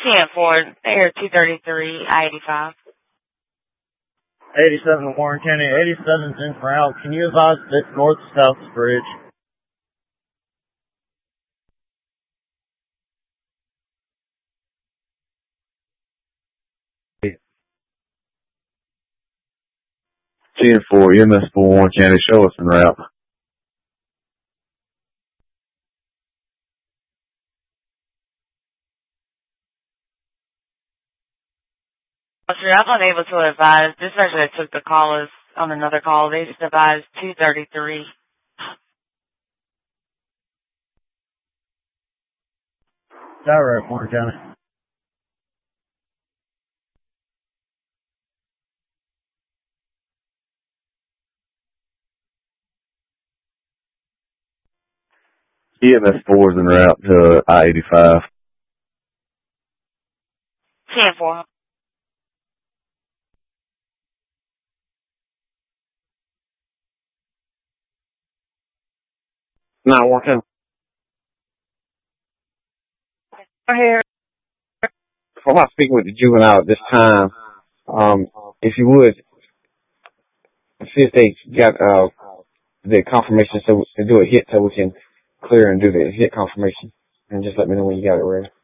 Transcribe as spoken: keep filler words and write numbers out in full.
ten four, Air two thirty-three, I eighty-five. eighty-seven Warren County, eighty-seven's in route. Can you advise that north-south bridge? ten four, E M S for Warren County, show us en route. Officer, I'm unable to advise. Dispatcher that took the call is on another call. They just advised two thirty-three. Direct, Warren County. E M S four is en route to I eighty-five. ten four. Not working. Here. I'm not speaking with the juvenile at this time. Um, if you would, see if they got uh the confirmation so to do a hit so we can clear and do the hit confirmation. And just let me know when you got it ready.